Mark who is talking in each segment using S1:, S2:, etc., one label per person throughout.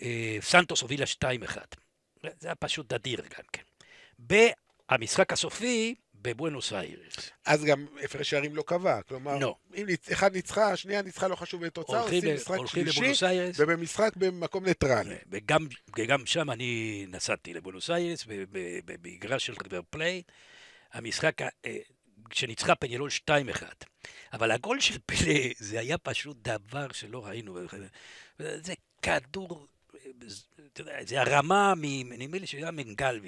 S1: סנטוס הובילה 2-1. זה היה פשוט אדיר גם כן. במשחק הסופי, בבואנוס איירס.
S2: אז גם הפרש שערים לא קבע, כלומר,
S1: לא.
S2: אם אחד ניצחה, השנייה ניצחה לא חשוב בתוצאה, עושים משחק שלישי, ובמשחק במקום ניטרלי.
S1: וגם שם אני נסעתי לבואנוס איירס, במגרש של ריבר פלייט, המשחק שניצחה פניילון 2-1. אבל הגול של פלה, זה היה פשוט דבר שלא ראינו. זה כדור, זה הרמה, נדמה לי שהיה מנגלבי,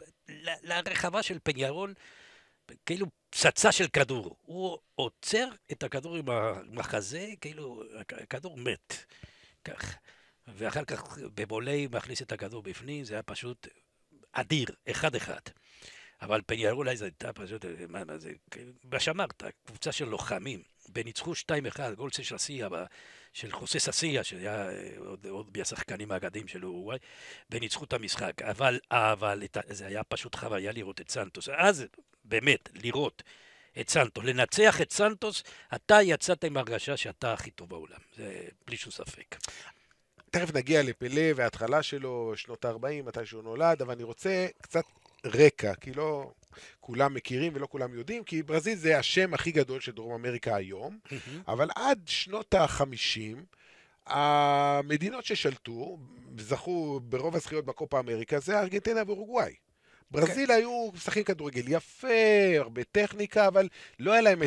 S1: לרחבה של פניילון, כאילו פצצה של כדור. הוא עוצר את הכדור עם החזה, כאילו הכדור מת. כך. ואחר כך בבולי מכניס את הכדור בפנים, זה היה פשוט אדיר, 1-1. אבל פניילון אולי זה הייתה פשוט, מה זה, בשמרת, קבוצה של לוחמים, וניצחו 2-1, גול של ססיה, של חוסה ססיה, שהיה עוד מהשחקנים האגדיים של אורוגוואי, וניצחו את המשחק. אבל זה היה פשוט חוויה לראות את סנטוס. אז באמת, לראות את סנטוס, לנצח את סנטוס, אתה יצאת עם הרגשה שאתה הכי טוב בעולם. זה בלי שום ספק.
S2: תכף נגיע לפלה וההתחלה שלו, שנות ה-40, מתי שהוא נולד, אבל אני רוצה קצת רקע, כי לא כולם מכירים ולא כולם יודעים, כי ברזיל זה השם הכי גדול של דרום אמריקה היום, אבל עד שנות ה-50, המדינות ששלטו, זכו ברוב הזכיות בקופה אמריקה, זה ארגנטינה ואורוגוואי. ברזיל היו משחקים כדורגל יפה, הרבה טכניקה, אבל לא היה להם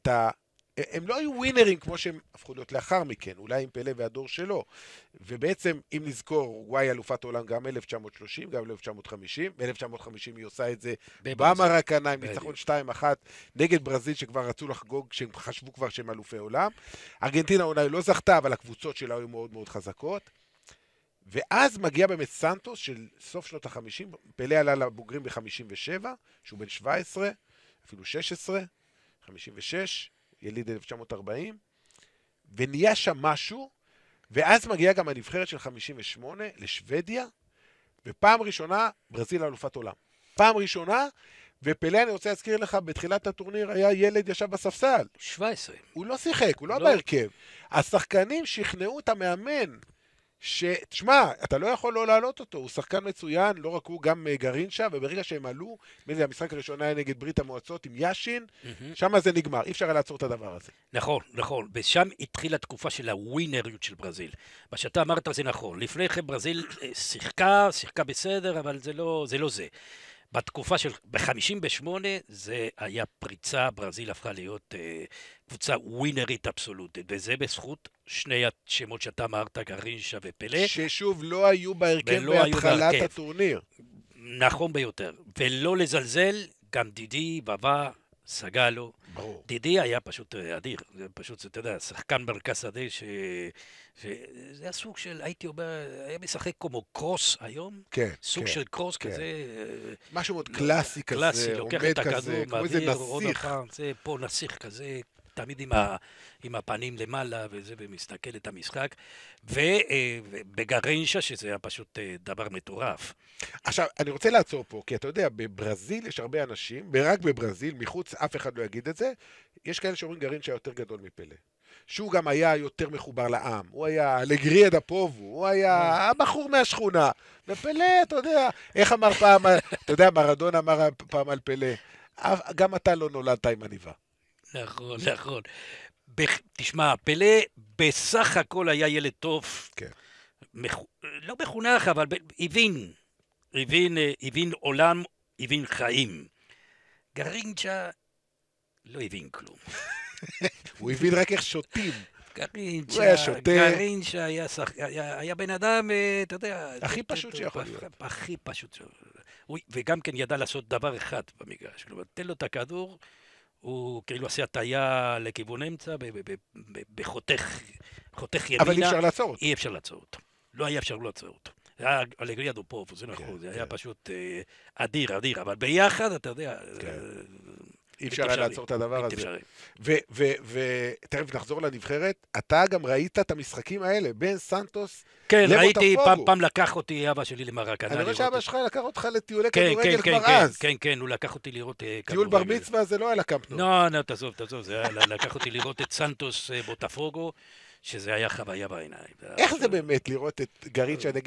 S2: הם לא היו ווינרים כמו שהם הפכו להיות לאחר מכן, אולי עם פלה והדור שלו. ובעצם, אם נזכור, אורוגוואי אלופת העולם גם 1930, גם 1950. ב-1950 היא עושה את זה במרקנה, עם ניצחון 2-1 נגד ברזיל, שכבר רצו לחגוג, שהם חשבו כבר שהם אלופי עולם. ארגנטינה אולי לא זכתה, אבל הקבוצות שלה היו מאוד מאוד חזקות. ואז מגיע באמת סנטוס של סוף שנות ה-50, פלה עלה לבוגרים ב-57, שהוא בן 17, אפילו 16, 56, יליד 1940, ונהיה שם משהו, ואז מגיעה גם הנבחרת של 58 לשוודיה, ופעם ראשונה ברזיל אלופת עולם. פעם ראשונה, ופלה, אני רוצה להזכיר לך, בתחילת הטורניר היה ילד ישב בספסל.
S1: 17.
S2: הוא לא שיחק, הוא לא בהרכב. השחקנים שכנעו את המאמן, תשמע, אתה לא יכול לא להעלות אותו, הוא שחקן מצוין, לא רק הוא, גם גרינשה, וברגע שהם עלו, המשחק הראשון היה נגד ברית המועצות עם יאשין, שם זה נגמר, אי אפשר היה לעצור את הדבר הזה.
S1: נכון, נכון, ושם התחילה תקופה של הווינריות של ברזיל. מה שאתה אמרת זה נכון, לפני כן ברזיל שיחקה בסדר, אבל זה לא זה. בתקופה של, ב-58 זה היה פריצה, ברזיל הפכה להיות קבוצה ווינרית אבסולוטית, וזה בזכות שני השמות שאתה אמרת, גרינשה ופלה.
S2: ששוב לא היו בהרכב בהתחלת הטורניר.
S1: נכון ביותר, ולא לזלזל, גם דידי, בבא, סגלו.
S2: ברור.
S1: דידי היה פשוט אדיר, זה פשוט, אתה יודע, שחקן מרכז שדה זה הסוג של, הייתי אומר, היה משחק כמו קרוס היום,
S2: כן,
S1: סוג של קרוס כזה,
S2: משהו מאוד קלאסי כזה,
S1: קלאסי, לוקח את הכדור, מעביר עוד
S2: נסיך.
S1: הפעם, זה פה נסיך כזה, תמיד עם הפנים למעלה וזה, ומסתכל את המשחק, ובגרינשה שזה היה פשוט דבר מטורף.
S2: עכשיו, אני רוצה לעצור פה, כי אתה יודע, בברזיל יש הרבה אנשים, רק בברזיל, מחוץ אף אחד לא יגיד את זה, יש כאלה שאומרים גרינשה יותר גדול מפלה. שהוא גם היה יותר מחובר לעם, הוא היה לגריה דה פובו, הוא היה הבחור מהשכונה, ופלה, אתה יודע, איך אמר פעם, אתה יודע, מרדון אמר פעם על פלה, גם אתה לא נולדת עם עניבה.
S1: נכון, נכון. תשמע, פלה בסך הכל היה ילד טוב,
S2: כן.
S1: לא מחונך, אבל הבין עולם, הבין חיים. גרינצ'ה לא הבין כלום.
S2: הוא הבין רק איך שותים.
S1: גרינצ'ה היה בן אדם, אתה יודע...
S2: הכי פשוט שיכול להיות.
S1: הכי פשוט. וגם כן ידע לעשות דבר אחד במגרש. כלומר, תן לו את הכדור, הוא כאילו עושה הטעיה לכיוון אמצע, בחותך ימינה.
S2: אבל אי אפשר לעצור אותו.
S1: אי אפשר לעצור אותו. לא היה אפשר לעצור אותו. זה היה אלגריה דו פובו, זה נכון. זה היה פשוט אדיר, אבל ביחד, אתה יודע...
S2: אי אפשר לעצור את הדבר הזה. ותכף נחזור לנבחרת, אתה גם ראית את המשחקים האלה, בין סנטוס
S1: לבוטפוגו. כן, ראיתי, פעם לקח אותי אבא שלי למרקנה.
S2: אני רואה שאבא שלך לקח אותך לטיולי כדורגל כבר אז.
S1: כן, הוא לקח אותי לראות כדורגל.
S2: טיול בר מצווה זה לא היה לקמפנו.
S1: לא, תעזוב, זה היה לקח אותי לראות את סנטוס בוטפוגו, שזה היה חוויה בעיניים.
S2: איך זה באמת לראות את גרינצ'ה נגד